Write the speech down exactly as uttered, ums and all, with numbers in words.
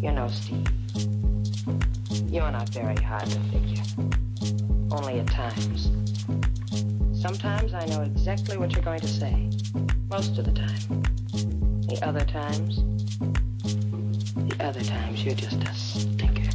You know, Steve, you're not very hard to figure. Only at times. Sometimes I know exactly what you're going to say. Most of the time. The other times, the other times you're just a stink.